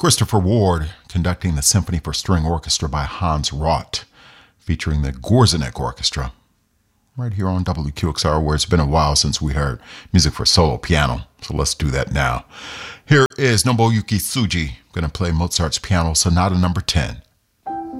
Christopher Ward conducting the Symphony for String Orchestra by Hans Rott, featuring the Gorzenek Orchestra, right here on WQXR, where it's been a while since we heard music for solo piano. So let's do that now. Here is Nobuyuki Tsuji, going to play Mozart's Piano Sonata number 10